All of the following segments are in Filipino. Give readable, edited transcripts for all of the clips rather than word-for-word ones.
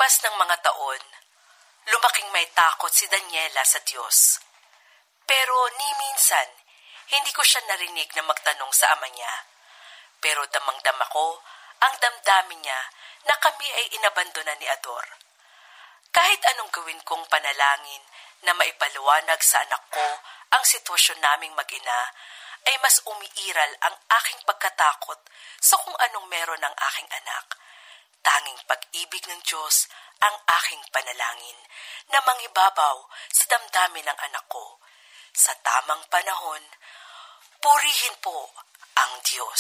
Pagkalipas ng mga taon, lumaking may takot si Daniela sa Diyos. Pero ni minsan, hindi ko siya narinig na magtanong sa ama niya. Pero damang-dama ko ang damdamin niya na kami ay inabandona ni Ador. Kahit anong gawin kong panalangin na maipaliwanag sa anak ko ang sitwasyon naming mag-ina, ay mas umiiral ang aking pagkatakot sa kung anong meron ng aking anak. Tanging pag-ibig ng Diyos ang aking panalangin na mangibabaw sa damdamin ng anak ko. Sa tamang panahon, purihin po ang Diyos.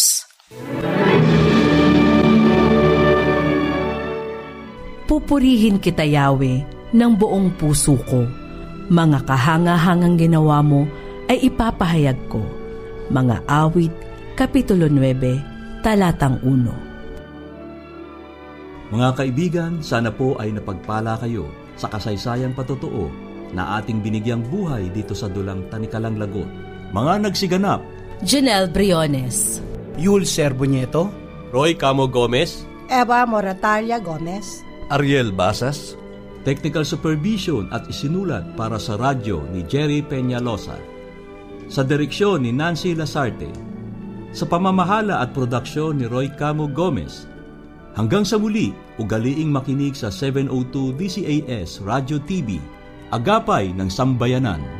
Pupurihin kita, Yahweh, ng buong puso ko. Mga kahanga-hangang ginawa mo ay ipapahayag ko. Mga Awit, Kapitulo 9, Talatang 1. Mga kaibigan, sana po ay napagpala kayo sa kasaysayang patotoo na ating binigyang buhay dito sa Dulang Tanikalang Lagot. Mga nagsiganap: Janelle Briones, Yul Serbo Nieto, Roy Camo Gomez, Eva Moratalia Gomez, Ariel Basas. Technical supervision at isinulat para sa radyo ni Jerry Peñalosa. Sa direksyon ni Nancy Lasarte. Sa pamamahala at produksyon ni Roy Camo Gomez. Hanggang sa muli, ugaliing makinig sa 702 DCAS Radio TV, agapay ng sambayanan.